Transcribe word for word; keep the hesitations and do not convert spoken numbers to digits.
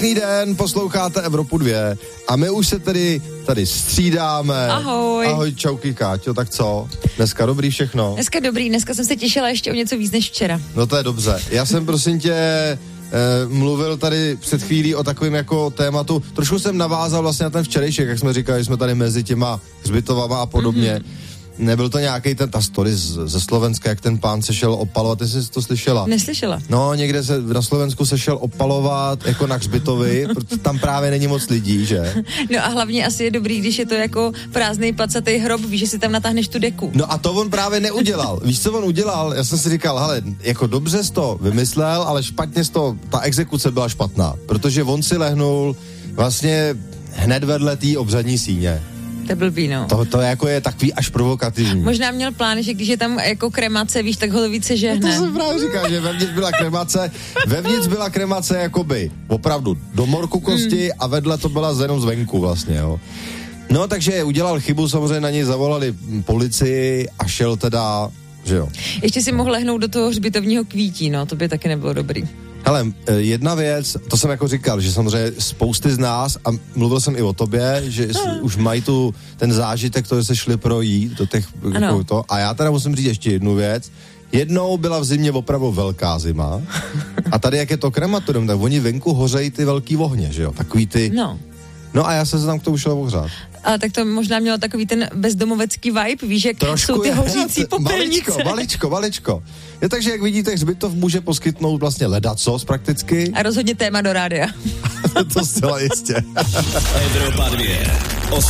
Pěkný den, posloucháte Evropu dvě a my už se tedy tady střídáme. Ahoj. Ahoj, čauky, Káťo, tak co? Dneska dobrý všechno? Dneska dobrý, dneska jsem se těšila ještě o něco víc než včera. No to je dobře. Já jsem prosím tě eh, mluvil tady před chvílí o takovém jako tématu. Trošku jsem navázal vlastně na ten včerejšek, jak jsme říkali, že jsme tady mezi těma hřbitovama a podobně. Mm-hmm. Nebyl to nějaký ten, ta story z, ze Slovenska, jak ten pán se šel opalovat, ty jsi to slyšela? Neslyšela. No, někde se na Slovensku se šel opalovat jako na hřbitovi, protože tam právě není moc lidí, že? No a hlavně asi je dobrý, když je to jako prázdnej placatý hrob, víš, že si tam natáhneš tu deku. No a to on právě neudělal. Víš, co on udělal? Já jsem si říkal, hele, jako dobře jsi to vymyslel, ale špatně jsi to, ta exekuce byla špatná, protože on si lehnul vlastně hned vedle té obřadní síně. To je blbý, no. To, to jako je takový až provokativní. Možná měl plán, že když je tam jako kremace, víš, tak ho to více žehne. No to jsem právě říkal, že vevnitř byla kremace, vevnitř byla kremace jakoby opravdu do morku kosti hmm. a vedle to byla jenom zvenku vlastně, jo. No, takže udělal chybu, samozřejmě na něj zavolali policii a šel teda, že jo. Ještě si mohl lehnout do toho hřbitovního kvítí, no, to by taky nebylo dobrý. Hele, jedna věc, to jsem jako říkal, že samozřejmě spousty z nás, a mluvil jsem i o tobě, že no. už mají tu ten zážitek, to, že se šli projít do těch, jako to, a já teda musím říct ještě jednu věc. Jednou byla v zimě opravdu velká zima a tady, jak je to krematorium, tak oni venku hořejí ty velký ohně, že jo, takový ty... No. No a já jsem se tam k tomu šel ohřát. Ale tak to možná mělo takový ten bezdomovecký vibe, víš, jak trošku jsou ty je, hořící popelnice. Maličko, maličko, maličko. Je takže, jak vidíte, hřbitov může poskytnout vlastně ledacos prakticky. A rozhodně téma do rádia. To zcela jistě. Evropa dvě.